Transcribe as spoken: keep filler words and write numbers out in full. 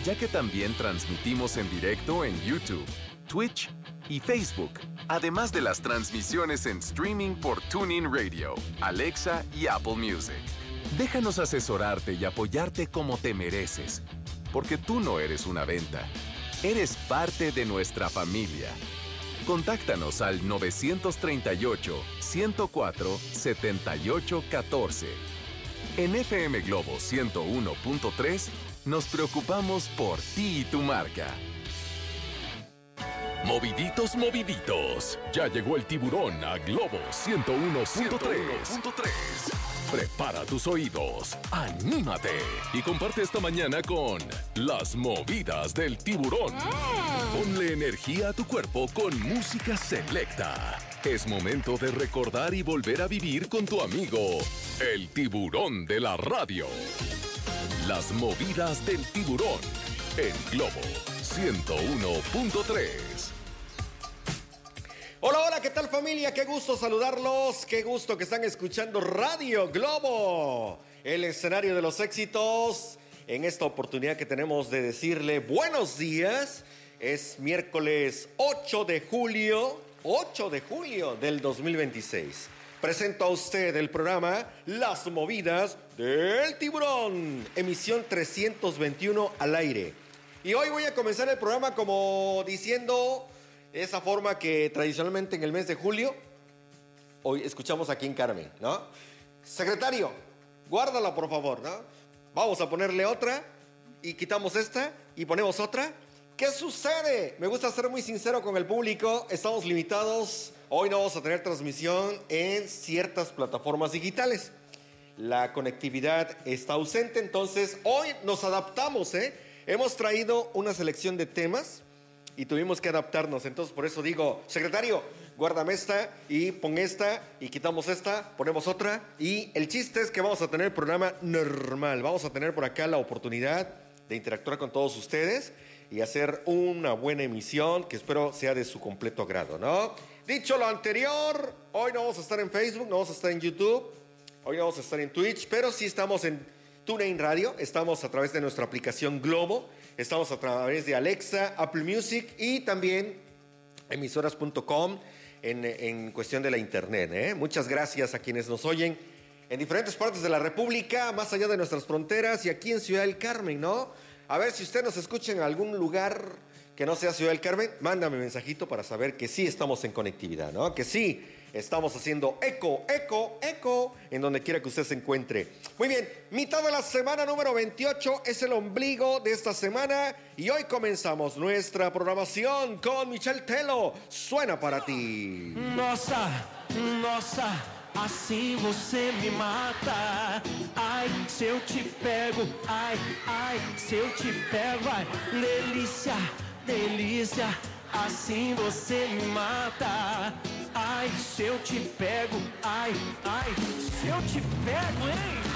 ya que también transmitimos en directo en YouTube, Twitch y Facebook, además de las transmisiones en streaming por TuneIn Radio, Alexa y Apple Music. Déjanos asesorarte y apoyarte como te mereces, porque tú no eres una venta, eres parte de nuestra familia. Contáctanos al nueve tres ocho, uno cero cuatro, siete ocho uno cuatro. En F M Globo ciento uno punto tres nos preocupamos por ti y tu marca. Moviditos, moviditos. Ya llegó el tiburón a Globo ciento uno punto tres. Prepara tus oídos, anímate y comparte esta mañana con las movidas del tiburón. Ponle energía a tu cuerpo con música selecta. Es momento de recordar y volver a vivir con tu amigo, el tiburón de la radio. Las movidas del tiburón en Globo ciento uno punto tres. Hola, hola, ¿qué tal familia? Qué gusto saludarlos, qué gusto que están escuchando Radio Globo, el escenario de los éxitos. En esta oportunidad que tenemos de decirle buenos días, es miércoles ocho de julio, ocho de julio del dos mil veintiséis. Presento a usted el programa Las Movidas del Tiburón, emisión trescientos veintiuno al aire. Y hoy voy a comenzar el programa como diciendo esa forma que tradicionalmente en el mes de julio, hoy escuchamos aquí en Carmen, ¿no? Secretario, guárdala por favor, ¿no? Vamos a ponerle otra y quitamos esta y ponemos otra. ¿Qué sucede? Me gusta ser muy sincero con el público. Estamos limitados. Hoy no vamos a tener transmisión en ciertas plataformas digitales. La conectividad está ausente, entonces hoy nos adaptamos, ¿eh? Hemos traído una selección de temas y tuvimos que adaptarnos. Entonces por eso digo, secretario, guárdame esta y pon esta y quitamos esta, ponemos otra. Y el chiste es que vamos a tener el programa normal. Vamos a tener por acá la oportunidad de interactuar con todos ustedes y hacer una buena emisión que espero sea de su completo agrado, ¿no? Dicho lo anterior, hoy no vamos a estar en Facebook, no vamos a estar en YouTube, hoy no vamos a estar en Twitch, pero sí estamos en TuneIn Radio, estamos a través de nuestra aplicación Globo, estamos a través de Alexa, Apple Music y también emisoras punto com en, en cuestión de la internet, ¿eh? Muchas gracias a quienes nos oyen en diferentes partes de la República, más allá de nuestras fronteras y aquí en Ciudad del Carmen, ¿no? A ver si usted nos escucha en algún lugar que no sea Ciudad del Carmen, mándame un mensajito para saber que sí estamos en conectividad, ¿no? Que sí estamos haciendo eco, eco, eco en donde quiera que usted se encuentre. Muy bien, mitad de la semana número veintiocho es el ombligo de esta semana y hoy comenzamos nuestra programación con Michelle Tello. Suena para ti. Nossa, nossa, assim você me mata. Ai, se eu te pego, ai, ai, se eu te pego, ai, delícia, delícia, assim você me mata. Ai, se eu te pego, ai, ai, se eu te pego, hein?